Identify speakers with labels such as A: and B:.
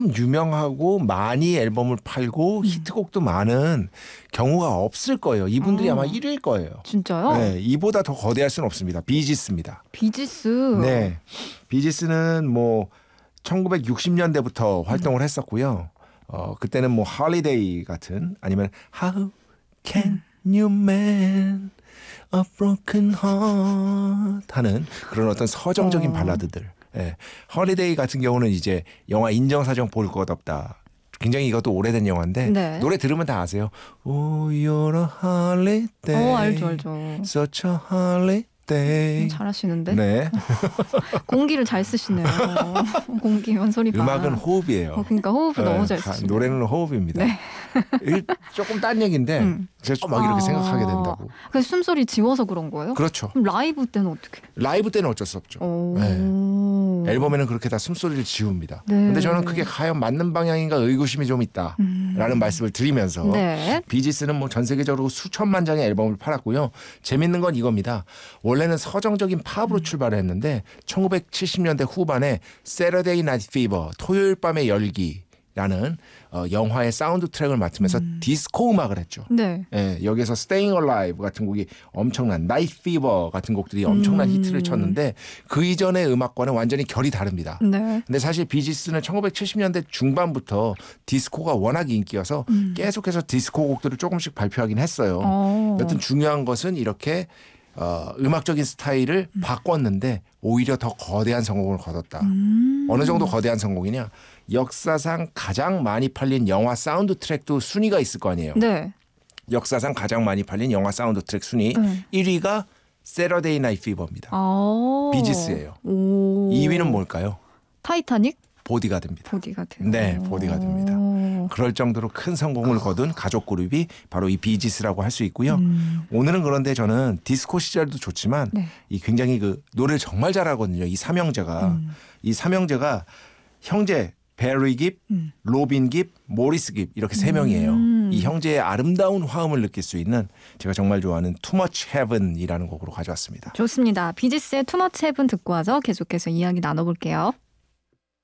A: 유명하고 많이 앨범을 팔고 히트곡도 많은 경우가 없을 거예요. 이분들이 아마 1위일 거예요.
B: 진짜요?
A: 네, 이보다 더 거대할 수는 없습니다. 비지스입니다.
B: 비지스.
A: 네, 비지스는 뭐 1960년대부터 활동을 했었고요. 그때는 뭐 Holiday 같은 아니면 How Can You Mend a Broken Heart 하는 그런 어떤 서정적인 발라드들. 예. 헐리데이 같은 경우는 이제 영화 인정사정 볼 것 없다. 굉장히 이것도 오래된 영화인데
B: 네.
A: 노래 들으면 다 아세요. Oh, you're a holiday.
B: 알죠.
A: Such a holiday.
B: 잘하시는데.
A: 네.
B: 공기를 잘 쓰시네요. 공기 연소리 봐.
A: 음악은 호흡이에요.
B: 그러니까 호흡을 너무 잘 쓰시네요.
A: 노래는 호흡입니다.
B: 네.
A: 조금 딴 얘기인데 제가 막 이렇게 생각하게 된다고.
B: 그래서 숨소리 지워서 그런 거예요?
A: 그렇죠.
B: 그럼 라이브 때는 어떻게?
A: 라이브 때는 어쩔 수 없죠. 네. 앨범에는 그렇게 다 숨소리를 지웁니다.
B: 네.
A: 근데 저는 그게 과연 맞는 방향인가 의구심이 좀 있다라는 말씀을 드리면서
B: 네.
A: 비지스는 뭐 전 세계적으로 수천만 장의 앨범을 팔았고요. 재밌는 건 이겁니다. 원래는 서정적인 팝으로 출발을 했는데 1970년대 후반에 Saturday Night Fever, 토요일 밤의 열기 라는 영화의 사운드 트랙을 맡으면서 디스코 음악을 했죠.
B: 네.
A: 예, 여기서 Staying Alive 같은 곡이 엄청난 Night Fever 같은 곡들이 엄청난 히트를 쳤는데 그 이전의 음악과는 완전히 결이 다릅니다.
B: 네.
A: 근데 사실 비지스는 1970년대 중반부터 디스코가 워낙 인기여서 계속해서 디스코 곡들을 조금씩 발표하긴 했어요. 여튼 중요한 것은 이렇게 음악적인 스타일을 바꿨는데 오히려 더 거대한 성공을 거뒀다. 어느 정도 거대한 성공이냐? 역사상 가장 많이 팔린 영화 사운드 트랙도 순위가 있을 거 아니에요.
B: 네.
A: 역사상 가장 많이 팔린 영화 사운드 트랙 순위 1위가 Saturday Night Fever입니다. 비지스예요. 2위는 뭘까요?
B: 타이타닉?
A: 보디가드입니다.
B: 보디가드.
A: 네, 보디가드입니다. 그럴 정도로 큰 성공을 거둔 가족 그룹이 바로 이 비지스라고 할 수 있고요. 오늘은 그런데 저는 디스코 시절도 좋지만
B: 네.
A: 이 굉장히 그 노래를 정말 잘하거든요. 이 삼형제가 이 삼형제가 형제 베리 깁, 로빈 깁, 모리스 깁 이렇게 세 명이에요. 이 형제의 아름다운 화음을 느낄 수 있는 제가 정말 좋아하는 Too Much Heaven이라는 곡으로 가져왔습니다.
B: 좋습니다. 비지스의 Too Much Heaven 듣고 와서 계속해서 이야기 나눠볼게요.